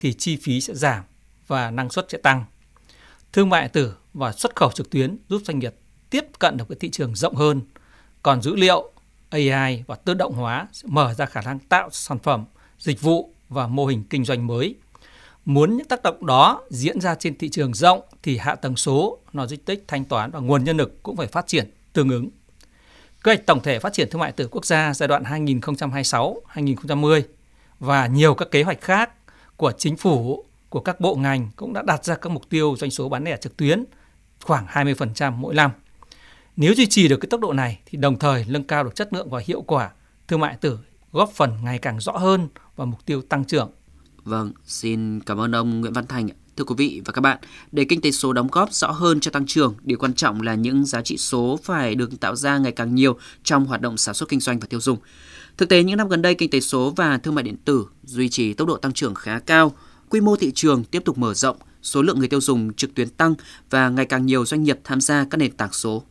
thì chi phí sẽ giảm và năng suất sẽ tăng. Thương mại điện tử và xuất khẩu trực tuyến giúp doanh nghiệp tiếp cận được cái thị trường rộng hơn. Còn dữ liệu, AI và tự động hóa sẽ mở ra khả năng tạo sản phẩm, dịch vụ và mô hình kinh doanh mới. Muốn những tác động đó diễn ra trên thị trường rộng thì hạ tầng số, logistics, thanh toán và nguồn nhân lực cũng phải phát triển tương ứng. Kế hoạch tổng thể phát triển thương mại điện tử quốc gia giai đoạn 2026-2030 và nhiều các kế hoạch khác của chính phủ, của các bộ ngành cũng đã đặt ra các mục tiêu doanh số bán lẻ trực tuyến khoảng 20% mỗi năm. Nếu duy trì được cái tốc độ này thì đồng thời nâng cao được chất lượng và hiệu quả thương mại điện tử, góp phần ngày càng rõ hơn vào mục tiêu tăng trưởng. Vâng, xin cảm ơn ông Nguyễn Văn Thành. Thưa quý vị và các bạn, để kinh tế số đóng góp rõ hơn cho tăng trưởng, điều quan trọng là những giá trị số phải được tạo ra ngày càng nhiều trong hoạt động sản xuất kinh doanh và tiêu dùng. Thực tế, những năm gần đây, kinh tế số và thương mại điện tử duy trì tốc độ tăng trưởng khá cao, quy mô thị trường tiếp tục mở rộng, số lượng người tiêu dùng trực tuyến tăng và ngày càng nhiều doanh nghiệp tham gia các nền tảng số.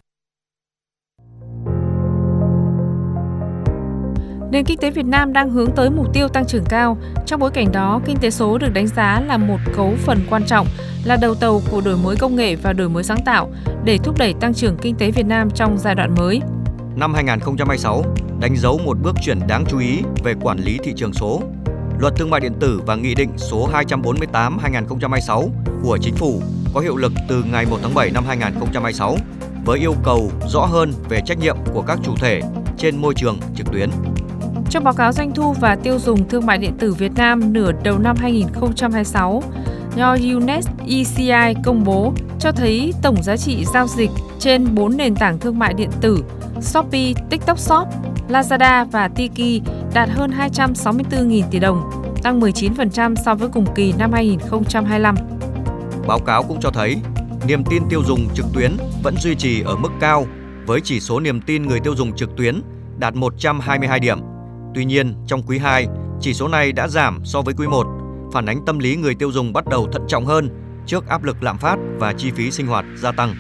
Nền kinh tế Việt Nam đang hướng tới mục tiêu tăng trưởng cao. Trong bối cảnh đó, kinh tế số được đánh giá là một cấu phần quan trọng, là đầu tàu của đổi mới công nghệ và đổi mới sáng tạo để thúc đẩy tăng trưởng kinh tế Việt Nam trong giai đoạn mới. Năm 2026 đánh dấu một bước chuyển đáng chú ý về quản lý thị trường số. Luật Thương mại điện tử và Nghị định số 248/2026 của Chính phủ có hiệu lực từ ngày 1 tháng 7 năm 2026 với yêu cầu rõ hơn về trách nhiệm của các chủ thể trên môi trường trực tuyến. Trong báo cáo doanh thu và tiêu dùng thương mại điện tử Việt Nam nửa đầu năm 2026 do UNES ECI công bố cho thấy tổng giá trị giao dịch trên 4 nền tảng thương mại điện tử Shopee, TikTok Shop, Lazada và Tiki đạt hơn 264.000 tỷ đồng, tăng 19% so với cùng kỳ năm 2025. Báo cáo cũng cho thấy niềm tin tiêu dùng trực tuyến vẫn duy trì ở mức cao với chỉ số niềm tin người tiêu dùng trực tuyến đạt 122 điểm. Tuy nhiên, trong quý 2, chỉ số này đã giảm so với quý 1, phản ánh tâm lý người tiêu dùng bắt đầu thận trọng hơn trước áp lực lạm phát và chi phí sinh hoạt gia tăng.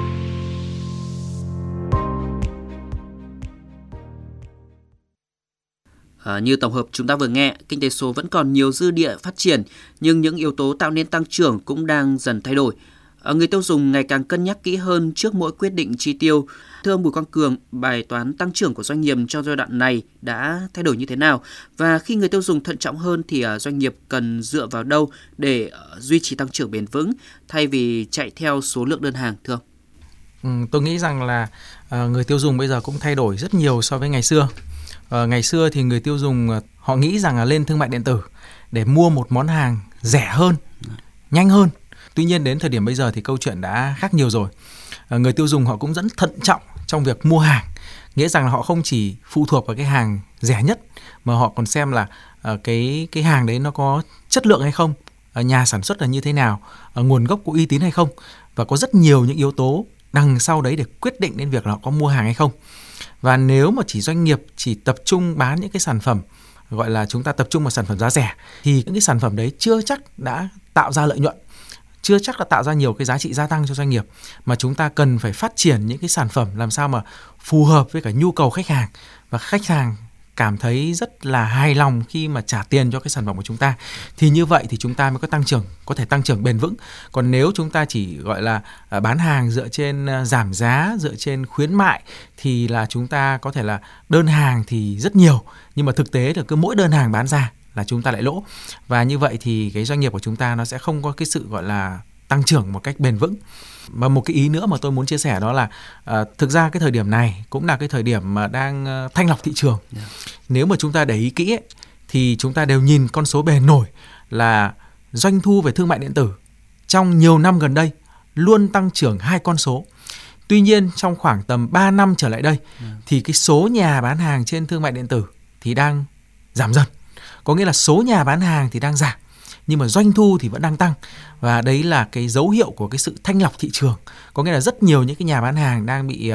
Như tổng hợp chúng ta vừa nghe, kinh tế số vẫn còn nhiều dư địa phát triển, nhưng những yếu tố tạo nên tăng trưởng cũng đang dần thay đổi. Người tiêu dùng ngày càng cân nhắc kỹ hơn trước mỗi quyết định chi tiêu. Thưa ông Bùi Quang Cường, bài toán tăng trưởng của doanh nghiệp trong giai đoạn này đã thay đổi như thế nào? Và khi người tiêu dùng thận trọng hơn thì doanh nghiệp cần dựa vào đâu để duy trì tăng trưởng bền vững thay vì chạy theo số lượng đơn hàng, thưa ông? Tôi nghĩ rằng là người tiêu dùng bây giờ cũng thay đổi rất nhiều so với ngày xưa. Ngày xưa thì người tiêu dùng họ nghĩ rằng là lên thương mại điện tử để mua một món hàng rẻ hơn, nhanh hơn. Tuy nhiên đến thời điểm bây giờ thì câu chuyện đã khác nhiều rồi. Người tiêu dùng họ cũng rất thận trọng trong việc mua hàng, nghĩa rằng là họ không chỉ phụ thuộc vào cái hàng rẻ nhất mà họ còn xem là cái hàng đấy nó có chất lượng hay không, nhà sản xuất là như thế nào, nguồn gốc có uy tín hay không, và có rất nhiều những yếu tố đằng sau đấy để quyết định đến việc là họ có mua hàng hay không. Và nếu mà doanh nghiệp chỉ tập trung bán những cái sản phẩm gọi là chúng ta tập trung vào sản phẩm giá rẻ thì những cái sản phẩm đấy chưa chắc đã tạo ra lợi nhuận, chưa chắc đã tạo ra nhiều cái giá trị gia tăng cho doanh nghiệp, mà chúng ta cần phải phát triển những cái sản phẩm làm sao mà phù hợp với cả nhu cầu khách hàng và khách hàng cảm thấy rất là hài lòng khi mà trả tiền cho cái sản phẩm của chúng ta, thì như vậy thì chúng ta mới có thể tăng trưởng bền vững. Còn nếu chúng ta chỉ gọi là bán hàng dựa trên giảm giá, dựa trên khuyến mại thì là chúng ta có thể là đơn hàng thì rất nhiều, nhưng mà thực tế là cứ mỗi đơn hàng bán ra là chúng ta lại lỗ, và như vậy thì cái doanh nghiệp của chúng ta nó sẽ không có cái sự gọi là tăng trưởng một cách bền vững. Và một cái ý nữa mà tôi muốn chia sẻ đó là thực ra cái thời điểm này cũng là cái thời điểm mà đang thanh lọc thị trường. Nếu mà chúng ta để ý kỹ ấy, thì chúng ta đều nhìn con số bề nổi là doanh thu về thương mại điện tử trong nhiều năm gần đây luôn tăng trưởng 2 con số. Tuy nhiên trong khoảng tầm 3 năm trở lại đây thì cái số nhà bán hàng trên thương mại điện tử thì đang giảm dần. Có nghĩa là số nhà bán hàng thì đang giảm, nhưng mà doanh thu thì vẫn đang tăng. Và đấy là cái dấu hiệu của cái sự thanh lọc thị trường. Có nghĩa là rất nhiều những cái nhà bán hàng đang bị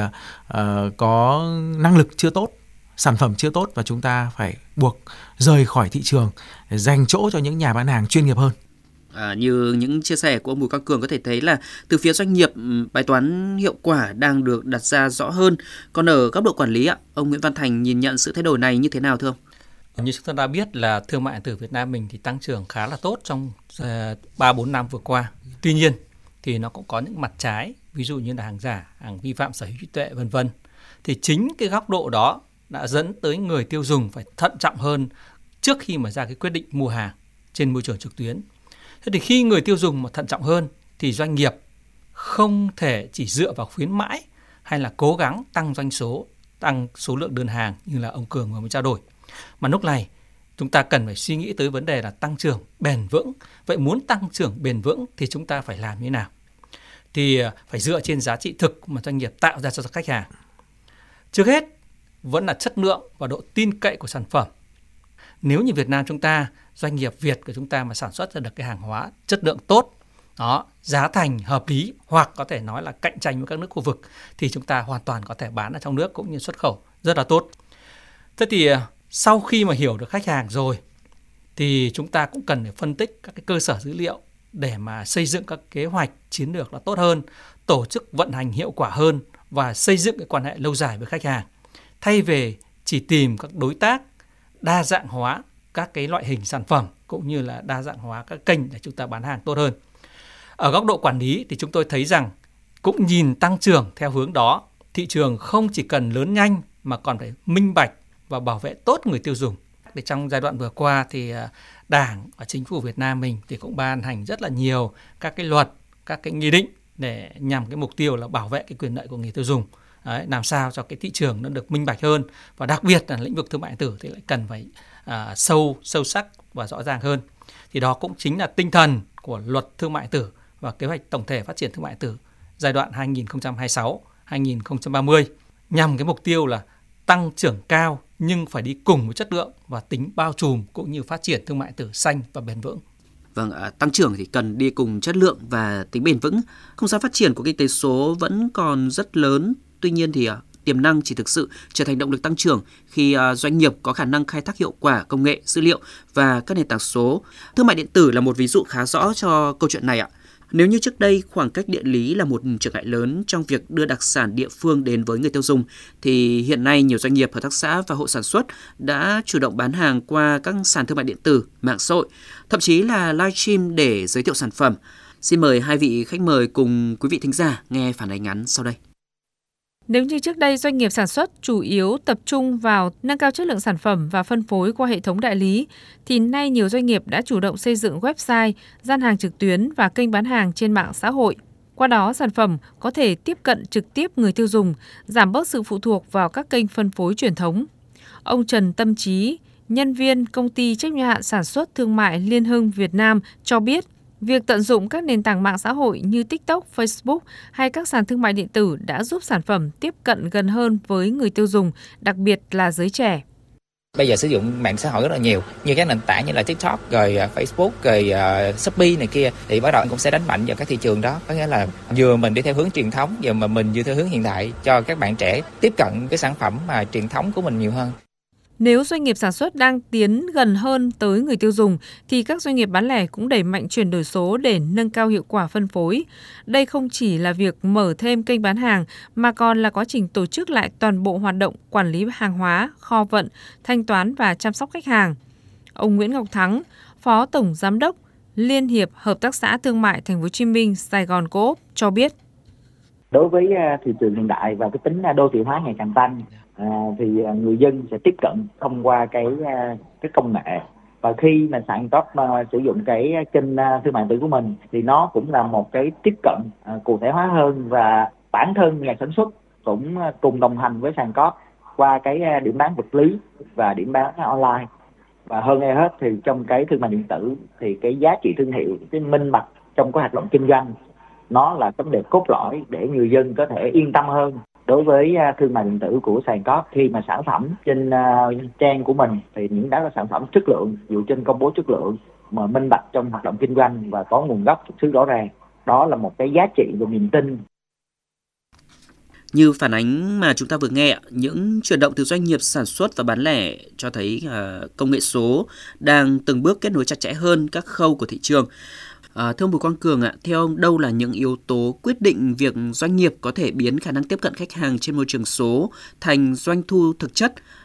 có năng lực chưa tốt, sản phẩm chưa tốt, và chúng ta phải buộc rời khỏi thị trường để dành chỗ cho những nhà bán hàng chuyên nghiệp hơn. Như những chia sẻ của ông Bùi Quang Cường có thể thấy là từ phía doanh nghiệp, bài toán hiệu quả đang được đặt ra rõ hơn. Còn ở góc độ quản lý, ông Nguyễn Văn Thành nhìn nhận sự thay đổi này như thế nào thưa ông? Như chúng ta đã biết là thương mại điện tử Việt Nam mình thì tăng trưởng khá là tốt trong 3-4 năm vừa qua. Tuy nhiên thì nó cũng có những mặt trái, ví dụ như là hàng giả, hàng vi phạm sở hữu trí tuệ v.v. Thì chính cái góc độ đó đã dẫn tới người tiêu dùng phải thận trọng hơn trước khi mà ra cái quyết định mua hàng trên môi trường trực tuyến. Thế thì khi người tiêu dùng mà thận trọng hơn thì doanh nghiệp không thể chỉ dựa vào khuyến mãi hay là cố gắng tăng doanh số, tăng số lượng đơn hàng như là ông Cường vừa mới trao đổi. Mà lúc này chúng ta cần phải suy nghĩ tới vấn đề là tăng trưởng bền vững. Vậy muốn tăng trưởng bền vững thì chúng ta phải làm như thế nào? Thì phải dựa trên giá trị thực mà doanh nghiệp tạo ra cho khách hàng. Trước hết vẫn là chất lượng và độ tin cậy của sản phẩm. Nếu như Việt Nam chúng ta, doanh nghiệp Việt của chúng ta mà sản xuất ra được cái hàng hóa chất lượng tốt, đó, giá thành hợp lý hoặc có thể nói là cạnh tranh với các nước khu vực thì chúng ta hoàn toàn có thể bán ở trong nước cũng như xuất khẩu rất là tốt. Thế thì sau khi mà hiểu được khách hàng rồi thì chúng ta cũng cần phải phân tích các cái cơ sở dữ liệu để mà xây dựng các kế hoạch chiến lược là tốt hơn, tổ chức vận hành hiệu quả hơn và xây dựng cái quan hệ lâu dài với khách hàng. Thay vì chỉ tìm các đối tác, đa dạng hóa các cái loại hình sản phẩm cũng như là đa dạng hóa các kênh để chúng ta bán hàng tốt hơn. Ở góc độ quản lý thì chúng tôi thấy rằng cũng nhìn tăng trưởng theo hướng đó, thị trường không chỉ cần lớn nhanh mà còn phải minh bạch và bảo vệ tốt người tiêu dùng. Để trong giai đoạn vừa qua thì Đảng và Chính phủ Việt Nam mình thì cũng ban hành rất là nhiều các cái luật, các cái nghị định để nhằm cái mục tiêu là bảo vệ cái quyền lợi của người tiêu dùng. Đấy, làm sao cho cái thị trường nó được minh bạch hơn, và đặc biệt là lĩnh vực thương mại điện tử thì lại cần phải sâu sắc và rõ ràng hơn. Thì đó cũng chính là tinh thần của luật thương mại điện tử và kế hoạch tổng thể phát triển thương mại điện tử giai đoạn 2026-2030 nhằm cái mục tiêu là tăng trưởng cao nhưng phải đi cùng với chất lượng và tính bao trùm cũng như phát triển thương mại điện tử xanh và bền vững. Vâng, tăng trưởng thì cần đi cùng chất lượng và tính bền vững. Không gian phát triển của kinh tế số vẫn còn rất lớn. Tuy nhiên thì tiềm năng chỉ thực sự trở thành động lực tăng trưởng khi doanh nghiệp có khả năng khai thác hiệu quả công nghệ, dữ liệu và các nền tảng số. Thương mại điện tử là một ví dụ khá rõ cho câu chuyện này ạ. Nếu như trước đây khoảng cách địa lý là một trở ngại lớn trong việc đưa đặc sản địa phương đến với người tiêu dùng, thì hiện nay nhiều doanh nghiệp, hợp tác xã và hộ sản xuất đã chủ động bán hàng qua các sàn thương mại điện tử, mạng xã hội, thậm chí là livestream để giới thiệu sản phẩm. Xin mời hai vị khách mời cùng quý vị thính giả nghe phản ánh ngắn sau đây. Nếu như trước đây doanh nghiệp sản xuất chủ yếu tập trung vào nâng cao chất lượng sản phẩm và phân phối qua hệ thống đại lý, thì nay nhiều doanh nghiệp đã chủ động xây dựng website, gian hàng trực tuyến và kênh bán hàng trên mạng xã hội. Qua đó, sản phẩm có thể tiếp cận trực tiếp người tiêu dùng, giảm bớt sự phụ thuộc vào các kênh phân phối truyền thống. Ông Trần Tâm Trí, nhân viên công ty trách nhiệm hữu hạn sản xuất thương mại Liên Hưng Việt Nam cho biết, việc tận dụng các nền tảng mạng xã hội như TikTok, Facebook hay các sàn thương mại điện tử đã giúp sản phẩm tiếp cận gần hơn với người tiêu dùng, đặc biệt là giới trẻ. Bây giờ sử dụng mạng xã hội rất là nhiều, như các nền tảng như là TikTok, rồi Facebook, rồi Shopee này kia, thì bắt đầu cũng sẽ đánh mạnh vào các thị trường đó. Có nghĩa là vừa mình đi theo hướng truyền thống, giờ mà mình đi theo hướng hiện đại cho các bạn trẻ tiếp cận cái sản phẩm mà truyền thống của mình nhiều hơn. Nếu doanh nghiệp sản xuất đang tiến gần hơn tới người tiêu dùng, thì các doanh nghiệp bán lẻ cũng đẩy mạnh chuyển đổi số để nâng cao hiệu quả phân phối. Đây không chỉ là việc mở thêm kênh bán hàng, mà còn là quá trình tổ chức lại toàn bộ hoạt động quản lý hàng hóa, kho vận, thanh toán và chăm sóc khách hàng. Ông Nguyễn Ngọc Thắng, Phó Tổng Giám đốc Liên hiệp Hợp tác xã Thương mại Thành phố Hồ Chí Minh Sài Gòn Co-op cho biết. Đối với thị trường hiện đại và cái tính đô thị hóa ngày càng tăng, thì người dân sẽ tiếp cận thông qua cái công nghệ, và khi mà sàn top sử dụng cái kênh thương mại điện tử của mình thì nó cũng là một cái tiếp cận cụ thể hóa hơn, và bản thân nhà sản xuất cũng cùng đồng hành với sàn top qua cái điểm bán vật lý và điểm bán online. Và hơn ai hết thì trong cái thương mại điện tử thì cái giá trị thương hiệu, cái minh bạch trong cái hoạt động kinh doanh, nó là vấn đề cốt lõi để người dân có thể yên tâm hơn đối với thương mại điện tử của sàn top. Khi mà sản phẩm trên trang của mình thì những đó là sản phẩm chất lượng, dựa trên công bố chất lượng mà minh bạch trong hoạt động kinh doanh và có nguồn gốc xuất xứ rõ ràng, đó là một cái giá trị và niềm tin. Như phản ánh mà chúng ta vừa nghe, những chuyển động từ doanh nghiệp sản xuất và bán lẻ cho thấy công nghệ số đang từng bước kết nối chặt chẽ hơn các khâu của thị trường. Thưa ông Bùi Quang Cường ạ, theo ông đâu là những yếu tố quyết định việc doanh nghiệp có thể biến khả năng tiếp cận khách hàng trên môi trường số thành doanh thu thực chất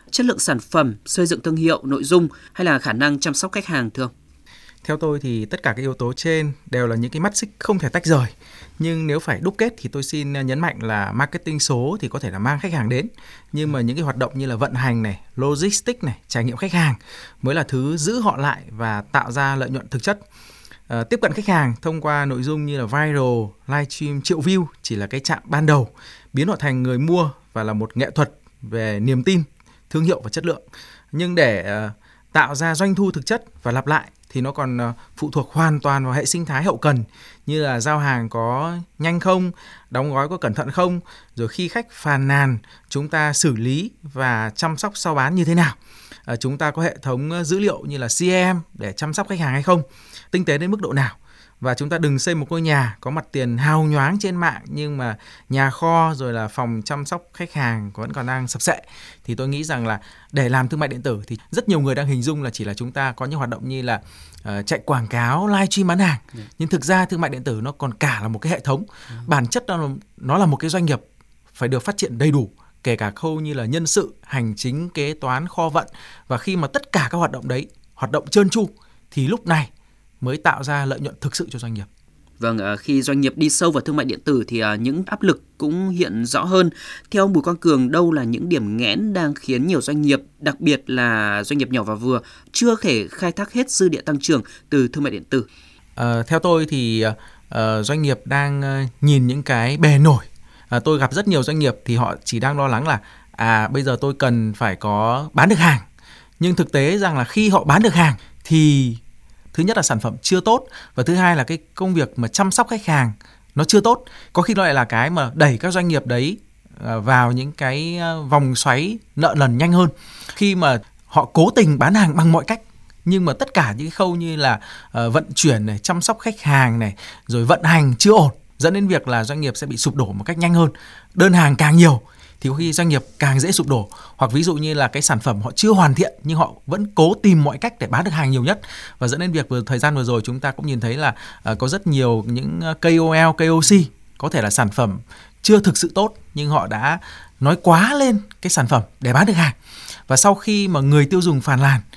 chất lượng sản phẩm, xây dựng thương hiệu, nội dung hay là khả năng chăm sóc khách hàng thưa ông? Theo tôi thì tất cả các yếu tố trên đều là những cái mắt xích không thể tách rời. Nhưng nếu phải đúc kết thì tôi xin nhấn mạnh là marketing số thì có thể là mang khách hàng đến. Nhưng mà những cái hoạt động như là vận hành này, logistics này, trải nghiệm khách hàng mới là thứ giữ họ lại và tạo ra lợi nhuận thực chất. Tiếp cận khách hàng thông qua nội dung như là viral, livestream triệu view chỉ là cái chạm ban đầu, biến họ thành người mua và là một nghệ thuật về niềm tin, thương hiệu và chất lượng. Nhưng để tạo ra doanh thu thực chất và lặp lại thì nó còn phụ thuộc hoàn toàn vào hệ sinh thái hậu cần, như là giao hàng có nhanh không, đóng gói có cẩn thận không, rồi khi khách phàn nàn chúng ta xử lý và chăm sóc sau bán như thế nào. Chúng ta có hệ thống dữ liệu như là CRM để chăm sóc khách hàng hay không, tinh tế đến mức độ nào. Và chúng ta đừng xây một ngôi nhà có mặt tiền hào nhoáng trên mạng nhưng mà nhà kho rồi là phòng chăm sóc khách hàng vẫn còn đang sập sệ. Thì tôi nghĩ rằng là để làm thương mại điện tử thì rất nhiều người đang hình dung là chỉ là chúng ta có những hoạt động như là chạy quảng cáo, livestream bán hàng. Nhưng thực ra thương mại điện tử nó còn cả là một cái hệ thống. Bản chất nó là một cái doanh nghiệp phải được phát triển đầy đủ, kể cả khâu như là nhân sự, hành chính, kế toán, kho vận. Và khi mà tất cả các hoạt động đấy hoạt động trơn tru thì lúc này mới tạo ra lợi nhuận thực sự cho doanh nghiệp. Vâng, khi doanh nghiệp đi sâu vào thương mại điện tử thì những áp lực cũng hiện rõ hơn. Theo ông Bùi Quang Cường, đâu là những điểm nghẽn đang khiến nhiều doanh nghiệp, đặc biệt là doanh nghiệp nhỏ và vừa, chưa thể khai thác hết dư địa tăng trưởng từ thương mại điện tử? Theo tôi thì doanh nghiệp đang nhìn những cái bề nổi. Tôi gặp rất nhiều doanh nghiệp thì họ chỉ đang lo lắng là bây giờ tôi cần phải có bán được hàng. Nhưng thực tế rằng là khi họ bán được hàng thì thứ nhất là sản phẩm chưa tốt, và thứ hai là cái công việc mà chăm sóc khách hàng nó chưa tốt. Có khi nó lại là cái mà đẩy các doanh nghiệp đấy vào những cái vòng xoáy nợ nần nhanh hơn. Khi mà họ cố tình bán hàng bằng mọi cách, nhưng mà tất cả những khâu như là vận chuyển này, chăm sóc khách hàng này, rồi vận hành chưa ổn, dẫn đến việc là doanh nghiệp sẽ bị sụp đổ một cách nhanh hơn. Đơn hàng càng nhiều thì có khi doanh nghiệp càng dễ sụp đổ. Hoặc ví dụ như là cái sản phẩm họ chưa hoàn thiện nhưng họ vẫn cố tìm mọi cách để bán được hàng nhiều nhất, và dẫn đến việc thời gian vừa rồi chúng ta cũng nhìn thấy là có rất nhiều những KOL, KOC có thể là sản phẩm chưa thực sự tốt nhưng họ đã nói quá lên cái sản phẩm để bán được hàng. Và sau khi mà người tiêu dùng phàn nàn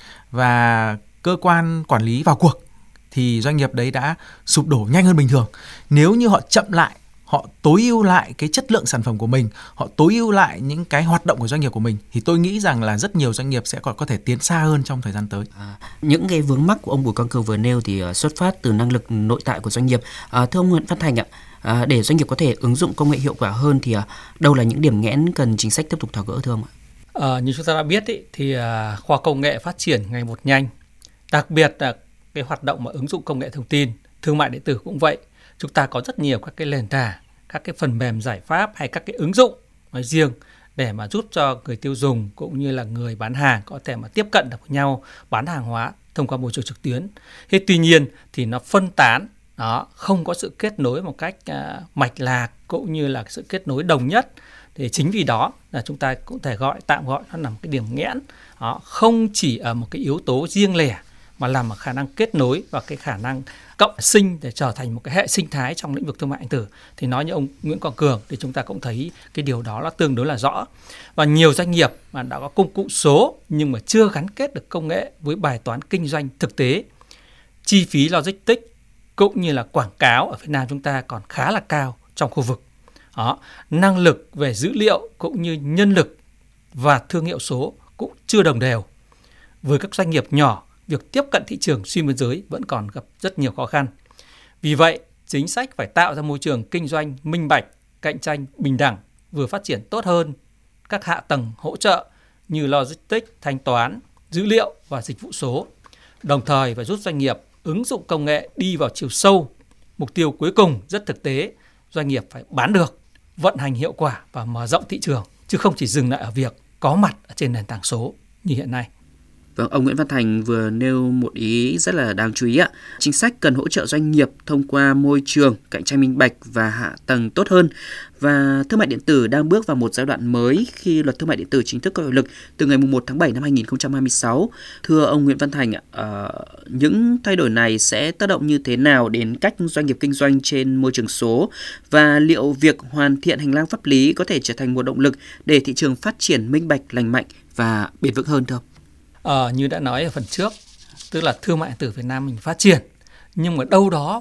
và cơ quan quản lý vào cuộc thì doanh nghiệp đấy đã sụp đổ nhanh hơn bình thường. Nếu như họ chậm lại, họ tối ưu lại cái chất lượng sản phẩm của mình, họ tối ưu lại những cái hoạt động của doanh nghiệp của mình, thì tôi nghĩ rằng là rất nhiều doanh nghiệp sẽ còn có thể tiến xa hơn trong thời gian tới. Những cái vướng mắc của ông Bùi Quang Cường vừa nêu thì xuất phát từ năng lực nội tại của doanh nghiệp. Thưa ông Nguyễn Văn Thành ạ, để doanh nghiệp có thể ứng dụng công nghệ hiệu quả hơn thì đâu là những điểm nghẽn cần chính sách tiếp tục tháo gỡ thưa ông ạ? Như chúng ta đã biết thì khoa công nghệ phát triển ngày một nhanh, đặc biệt là cái hoạt động mà ứng dụng công nghệ thông tin, thương mại điện tử cũng vậy. Chúng ta có rất nhiều các cái nền tảng, các cái phần mềm giải pháp hay các cái ứng dụng nói riêng để mà giúp cho người tiêu dùng cũng như là người bán hàng có thể mà tiếp cận được với nhau, bán hàng hóa thông qua môi trường trực tuyến. Thế tuy nhiên thì nó phân tán, nó không có sự kết nối một cách mạch lạc cũng như là sự kết nối đồng nhất. Thì chính vì đó là chúng ta cũng thể tạm gọi nó là một cái điểm nghẽn. Đó, không chỉ ở một cái yếu tố riêng lẻ mà là một khả năng kết nối và cái khả năng cộng sinh để trở thành một cái hệ sinh thái trong lĩnh vực thương mại điện tử. Thì nói như ông Nguyễn Quang Cường thì chúng ta cũng thấy cái điều đó là tương đối là rõ. Và nhiều doanh nghiệp mà đã có công cụ số nhưng mà chưa gắn kết được công nghệ với bài toán kinh doanh thực tế. Chi phí logistics cũng như là quảng cáo ở Việt Nam chúng ta còn khá là cao trong khu vực. Đó, năng lực về dữ liệu cũng như nhân lực và thương hiệu số cũng chưa đồng đều. Với các doanh nghiệp nhỏ, việc tiếp cận thị trường xuyên biên giới vẫn còn gặp rất nhiều khó khăn. Vì vậy, chính sách phải tạo ra môi trường kinh doanh minh bạch, cạnh tranh bình đẳng, vừa phát triển tốt hơn các hạ tầng hỗ trợ như logistics, thanh toán, dữ liệu và dịch vụ số. Đồng thời phải giúp doanh nghiệp ứng dụng công nghệ đi vào chiều sâu. Mục tiêu cuối cùng rất thực tế, doanh nghiệp phải bán được, vận hành hiệu quả và mở rộng thị trường, chứ không chỉ dừng lại ở việc có mặt ở trên nền tảng số như hiện nay. Vâng, ông Nguyễn Văn Thành vừa nêu một ý rất là đáng chú ý ạ. Chính sách cần hỗ trợ doanh nghiệp thông qua môi trường cạnh tranh minh bạch và hạ tầng tốt hơn. Và thương mại điện tử đang bước vào một giai đoạn mới khi luật thương mại điện tử chính thức có hiệu lực từ ngày 1 tháng 7 năm 2026. Thưa ông Nguyễn Văn Thành ạ, những thay đổi này sẽ tác động như thế nào đến cách doanh nghiệp kinh doanh trên môi trường số? Và liệu việc hoàn thiện hành lang pháp lý có thể trở thành một động lực để thị trường phát triển minh bạch, lành mạnh và bền vững hơn thưa ông? Như đã nói ở phần trước, tức là thương mại điện tử Việt Nam mình phát triển, nhưng mà đâu đó